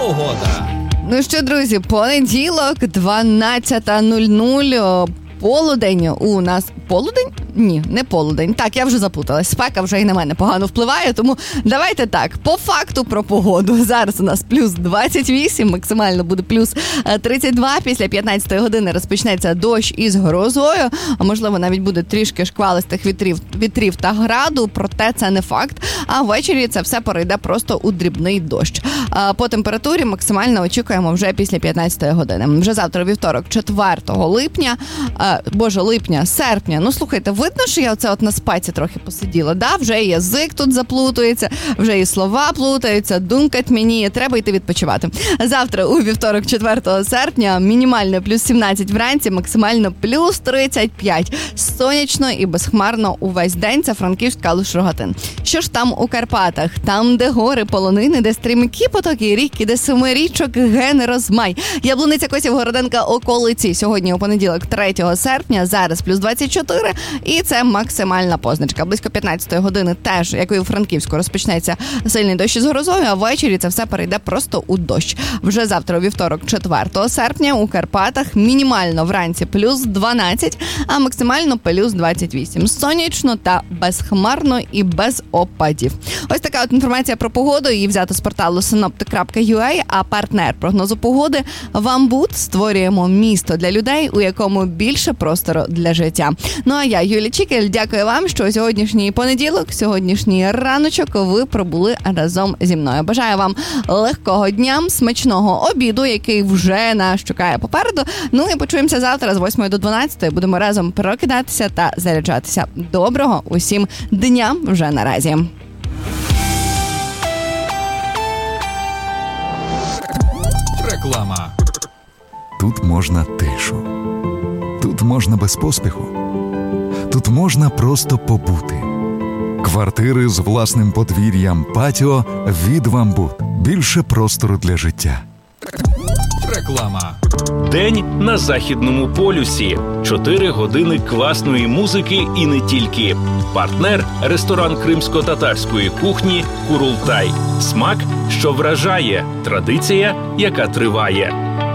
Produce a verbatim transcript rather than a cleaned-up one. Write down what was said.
погода. Ну що, друзі, понеділок, дванадцята нуль нуль. Полудень у нас... Полудень? Ні, не полудень. Так, я вже заплуталась. Спека вже і на мене погано впливає, тому давайте так, по факту про погоду. Зараз у нас плюс двадцять вісім, максимально буде плюс тридцять два. Після п'ятнадцятої години розпочнеться дощ із грозою. А можливо, навіть буде трішки шквалистих вітрів, вітрів та граду, проте це не факт. А ввечері це все перейде просто у дрібний дощ. А по температурі максимально очікуємо вже після п'ятнадцятої години. Вже завтра, вівторок, четвертого липня, боже, липня, серпня. Ну, слухайте, видно, що я оце от на спаці трохи посиділа, да? Вже і язик тут заплутується, вже і слова плутаються, думкать мені, треба йти відпочивати. Завтра, у вівторок, четвертого серпня, мінімально плюс сімнадцять вранці, максимально плюс тридцять п'ять. Сонячно і безхмарно увесь день. Це Франківськ, Калуш, Рогатин. Що ж там у Карпатах? Там, де гори, полонини, де стрімкі потоки ріки, де семи річок, ген, розмай. Яблуниця, Косів, Городенка, околиці. Сьогодні у понеділок, третього серпня, зараз плюс двадцять чотири, і це максимальна позначка. Близько п'ятнадцятої години теж, як і у Франківську, розпочнеться сильний дощ із грозою, а ввечері це все перейде просто у дощ. Вже завтра, у вівторок, четвертого серпня, у Карпатах мінімально вранці плюс дванадцять, а максимально плюс двадцять вісім. Сонячно та безхмарно і без опадів. Ось така от інформація про погоду, її взято з порталу синоптик крапка ю а, а партнер прогнозу погоди «Вамбут». Створюємо місто для людей, у якому більше простору для життя. Ну а я, Юлія Чікель, дякую вам, що сьогоднішній понеділок, сьогоднішній раночок ви пробули разом зі мною. Бажаю вам легкого дня, смачного обіду, який вже нас чекає попереду. Ну і почуємося завтра з восьмої до дванадцятої. Будемо разом прокидатися та заряджатися. Доброго усім дня вже наразі. Реклама. Тут можна тишу. Тут можна без поспіху. Тут можна просто побути. Квартири з власним подвір'ям, патіо від «Вамбут». Більше простору для життя. Реклама. День на Західному полюсі. Чотири години класної музики і не тільки. Партнер – ресторан кримсько-татарської кухні «Курултай». Смак, що вражає. Традиція, яка триває.